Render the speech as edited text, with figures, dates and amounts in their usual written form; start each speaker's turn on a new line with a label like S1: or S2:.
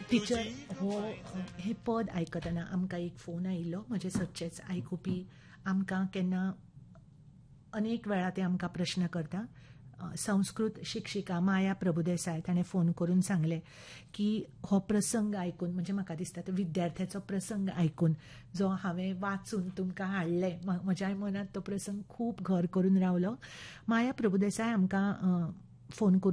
S1: Teacher हे पद आयकतना आमकां एक फोन आयिल्लो म्हजे सदचेच आयकुपी आमकां केन्ना अनेक वेळा ते आमकां प्रश्न करता. संस्कृत शिक्षिका माया प्रभुदेसाय ताणें फोन करून सांगलें की हो प्रसंग आयकून म्हणजे म्हाका दिसता तो विद्यार्थ्याचो प्रसंग आयकून जो हांवें वाचून तुमकां हाडलें म्हज्या मनांत तो प्रसंग खूब घर करून रावलो. माया प्रभुदेसाय आमकां फोन करून